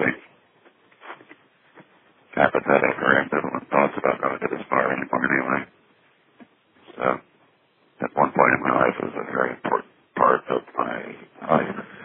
really apathetic or ambivalent thoughts about going to this bar anymore anyway. So, at one point in my life, it was a very important part of my life.